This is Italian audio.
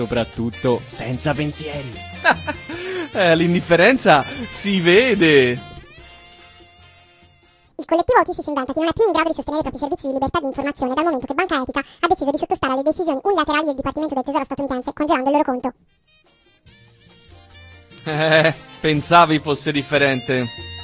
soprattutto senza pensieri. L'indifferenza si vede. Il collettivo Autistici Inventati non è più in grado di sostenere i propri servizi di libertà di informazione dal momento che Banca Etica ha deciso di sottostare alle decisioni unilaterali del Dipartimento del Tesoro statunitense, congelando il loro conto. Pensavi fosse differente.